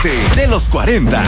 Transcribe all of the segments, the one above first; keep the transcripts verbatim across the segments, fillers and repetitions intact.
De los cuarenta.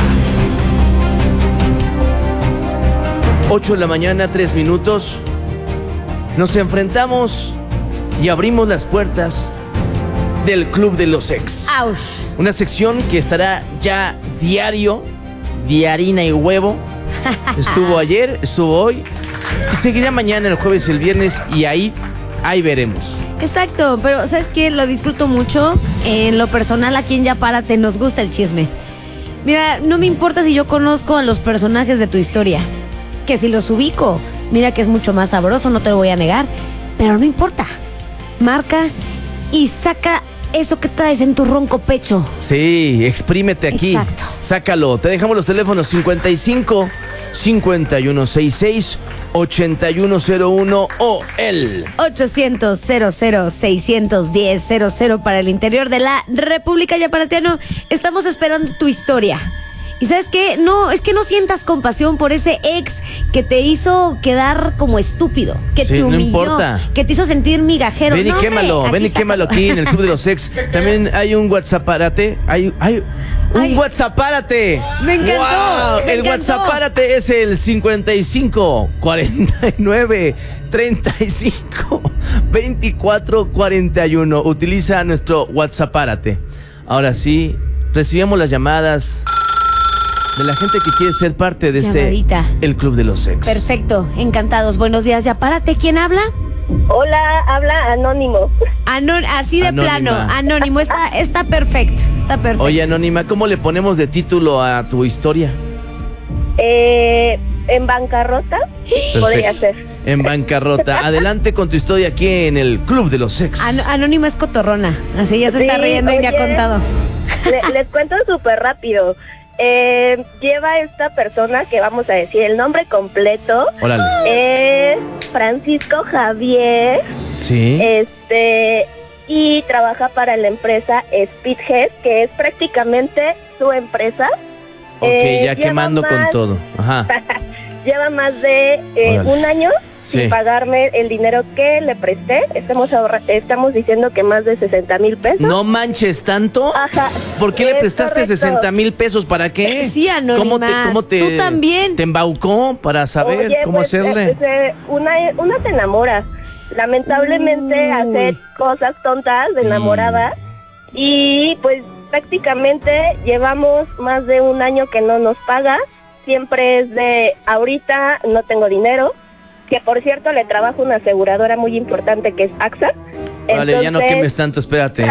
ocho de la mañana, tres minutos. Nos enfrentamos y abrimos las puertas del Club de los Ex. ¡Auch! Una sección que estará ya diario, de harina y huevo. Estuvo ayer, estuvo hoy y seguirá mañana, el jueves y el viernes, y ahí, ahí veremos. Exacto, pero ¿sabes qué? Lo disfruto mucho. En lo personal, aquí en Ya Párate nos gusta el chisme. Mira, no me importa si yo conozco a los personajes de tu historia, que si los ubico, mira que es mucho más sabroso, no te lo voy a negar, pero no importa. Marca y saca eso que traes en tu ronco pecho. Sí, exprímete aquí. Exacto. Sácalo. Te dejamos los teléfonos cincuenta y cinco, cincuenta y uno sesenta y seis, ochenta y uno cero uno o el ochocientos, cero cero, seiscientos diez, cero cero para el interior de la República Yaparateano. Estamos esperando tu historia. Y ¿sabes qué? No, es que no sientas compasión por ese ex que te hizo quedar como estúpido, que Sí, te no humilló, importa. que te hizo sentir migajero. Ven y No, hombre, quémalo, ven y está quémalo todo. aquí en el Club de los Ex. También hay un WhatsAppárate. Hay, hay un Ay. WhatsAppárate. Me encantó, ¡Wow! me El encantó. WhatsAppárate es el cincuenta y cinco, cuarenta y nueve, treinta y cinco, veinticuatro, cuarenta y uno. Utiliza nuestro WhatsAppárate. Ahora sí, recibimos las llamadas de la gente que quiere ser parte de este, Llamadita. el Club de los Ex. Perfecto, encantados. Buenos días, Ya Párate. ¿Quién habla? Hola, habla Anónimo. Anón, así de Anónima. plano, anónimo. Está, está perfecto, está perfecto. Oye, Anónima, ¿cómo le ponemos de título a tu historia? Eh, en bancarrota podría ser. En bancarrota. Adelante con tu historia aquí en el Club de los Ex. An- anónima es cotorrona, así ya se Sí, está riendo y me ha oye. contado. Le- les cuento súper rápido. Eh, lleva esta persona que vamos a decir el nombre completo. Órale. Es Francisco Javier. Sí. Este y trabaja para la empresa Speedhead, que es prácticamente su empresa. ok, eh, ya lleva quemando con más- todo. Ajá. Lleva más de eh, Órale. un año Sí. sin pagarme el dinero que le presté. Estamos ahorra- estamos diciendo que más de sesenta mil pesos. No manches tanto. Ajá. ¿Por qué le Es prestaste correcto. sesenta mil pesos? ¿Para qué? Sí, Anónima. ¿Cómo te, cómo te, Tú también. te embaucó para saber Oye, cómo pues, hacerle? eh, eh, una, una se enamora. Lamentablemente Uy. hace cosas tontas de enamorada. Y pues prácticamente llevamos más de un año que no nos paga. Siempre es de ahorita no tengo dinero. Que por cierto le trabajo una aseguradora muy importante que es AXA. Vale, ya no Entonces- quemes tanto, espérate.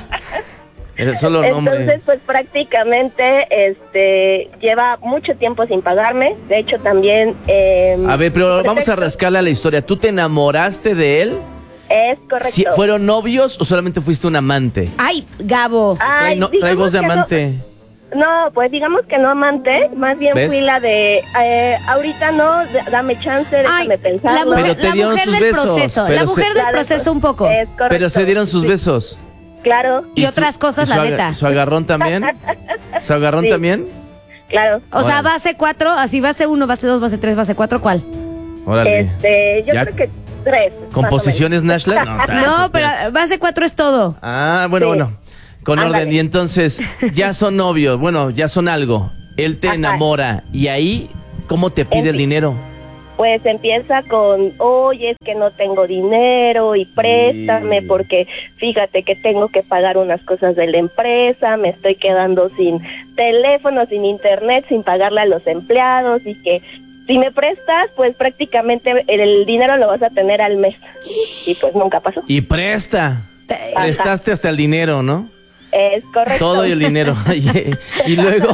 Eres solo Entonces, nombres. pues prácticamente este lleva mucho tiempo sin pagarme. De hecho, también... eh, A ver, pero vamos a pretexto- rascarle a la historia. ¿Tú te enamoraste de él? Es correcto. ¿Sí, ¿Fueron novios o solamente fuiste un amante? Ay, Gabo. Ay, Trae, no- trae digamos voz de que no- amante. No, pues digamos que no amante. Más bien ¿Ves? fui la de... eh, ahorita no, d- dame chance, déjame Ay, pensar. la mujer, Pero te la dieron mujer sus del besos, proceso, pero la se- mujer del Claro, proceso un poco. Es correcto. Pero se dieron sus Sí, besos. Claro, Y tú- otras cosas, y su la aga- neta. ¿Su agarrón también? ¿Su agarrón Sí. también? claro. O sea, Órale. base cuatro, así base uno, base dos, base tres, base cuatro, ¿cuál? Órale. Este, yo Ya. creo que tres. ¿Con más o posiciones, Nashla? No, tanto, No, pero espérate. base cuatro es todo. Ah, bueno, Sí. bueno. Con Ándale. orden. Y entonces, ya son novios. Bueno, ya son algo. Él te Ajá. enamora. Y ahí, ¿cómo te pide En el fin. dinero? Pues empieza con, oye, es que no tengo dinero y préstame Sí. porque fíjate que tengo que pagar unas cosas de la empresa, me estoy quedando sin teléfono, sin internet, sin pagarle a los empleados y que si me prestas, pues prácticamente el dinero lo vas a tener al mes. Y pues nunca pasó. Y presta. Te- Ajá. Prestaste hasta el dinero, ¿no? Es correcto. Todo y el dinero. y, y luego.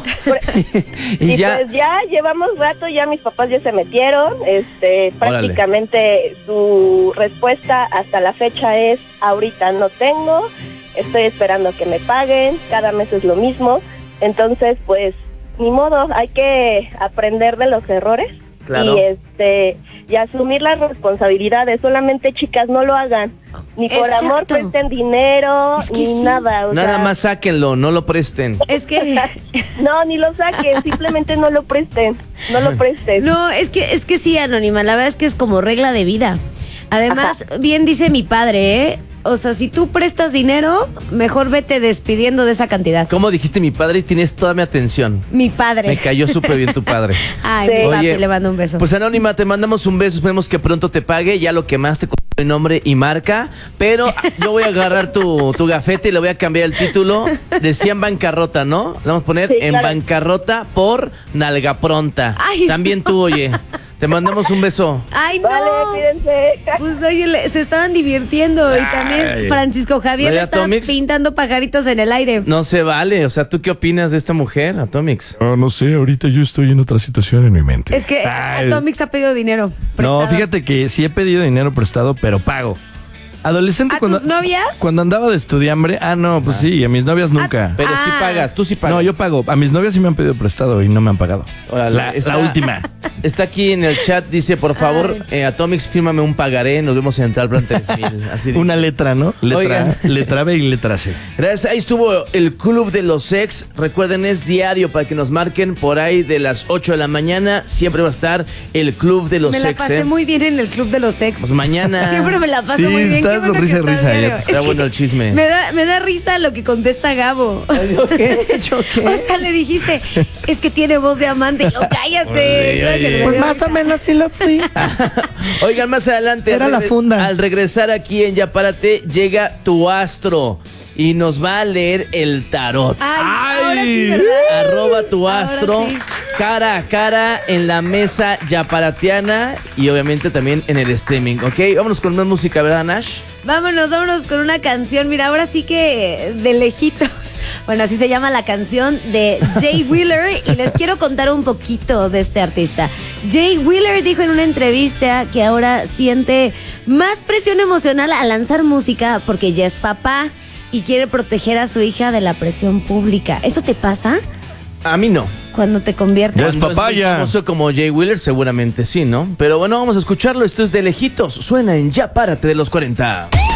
y Y ya. pues ya llevamos rato, ya mis papás ya se metieron, este, Órale. prácticamente su respuesta hasta la fecha es, ahorita no tengo, estoy esperando que me paguen, cada mes es lo mismo, entonces pues ni modo, hay que aprender de los errores. Claro. Y este y asumir las responsabilidades. Solamente, chicas, no lo hagan. Ni por Exacto. amor presten dinero, Es que ni sí. nada. o Nada sea, más sáquenlo, no lo presten. Es que No, ni lo saquen, simplemente no lo presten. No lo presten. no, es que es que sí, Anónima, la verdad es que es como regla de vida. Además, bien dice mi padre, ¿eh? o sea, si tú prestas dinero, mejor vete despidiendo de esa cantidad. ¿Cómo dijiste mi padre? Y tienes toda mi atención. Mi padre. Me cayó súper bien tu padre. Ay, Sí. mi papi, Oye, le mando un beso. Pues Anónima, te mandamos un beso, esperemos que pronto te pague, ya lo que más te costó el nombre y marca, pero yo voy a agarrar tu, tu gafete y le voy a cambiar el título. Decía en bancarrota, ¿no? Le vamos a poner Sí, en claro. bancarrota por nalga pronta. Ay, También no. tú, oye, te mandamos un beso. Ay, no. Vale, cuídense. Pues oye, le- se estaban divirtiendo y Ay. también Francisco Javier ¿Verdad, estaba Tomix? pintando pajaritos en el aire. No se vale, o sea, ¿tú qué opinas de esta mujer, Atomix? Oh, no sé, ahorita yo estoy en otra situación en mi mente. Es que Ay. Atomix ha pedido dinero No, prestado. fíjate que sí he pedido dinero prestado, pero pago. Adolescente ¿A cuando tus novias? cuando andaba de estudiambre, ah no, pues sí, a mis novias nunca. Pero sí Ah. pagas, tú sí pagas. No, yo pago. A mis novias sí me han pedido prestado y no me han pagado. Órale, la, está- la última. Está aquí en el chat, dice, por favor, eh, Atomix, fírmame un pagaré, nos vemos en Central Plan tres mil. Así dice. Una letra, ¿no? Letra, Oigan. letra B y letra C. Gracias, ahí estuvo el Club de los Ex. Recuerden, es diario para que nos marquen por ahí de las ocho de la mañana. Siempre va a estar el Club de los Me la Ex. pasé ¿eh? muy bien en el club de los ex. Pues mañana. Siempre me la paso Sí, muy bien. estás Qué bueno que risa y está risa, ya diario. te- Está Es que bueno el chisme. Me da, me da risa lo que contesta Gabo. ¿Yo qué? ¿Yo qué? O sea, le dijiste, es que tiene voz de amante. Y yo, cállate. Oye, Claro que oye. me Pues dio más risa. o menos sí lo fui. Oigan, más adelante. Era al la regre- funda. Al regresar aquí en Ya Párate, llega tu astro y nos va a leer el tarot. Ay, ahora sí, Ay. ¿verdad? Arroba tu Ahora astro, sí. cara a cara en la mesa yaparatiana y obviamente también en el streaming, ¿ok? Vámonos con más música, ¿verdad, Nash? Vámonos, vámonos con una canción. Mira, ahora sí que de lejitos. Bueno, así se llama la canción de Jay Wheeler y les quiero contar un poquito de este artista. Jay Wheeler dijo en una entrevista que ahora siente más presión emocional al lanzar música porque ya es papá y quiere proteger a su hija de la presión pública. ¿Eso te pasa A mí no. cuando te conviertes? Ya es Cuando papá, muy ya. famoso como Jay Wheeler, seguramente sí, ¿no? Pero bueno, vamos a escucharlo. Esto es de lejitos. Suena en Ya Párate de los cuarenta.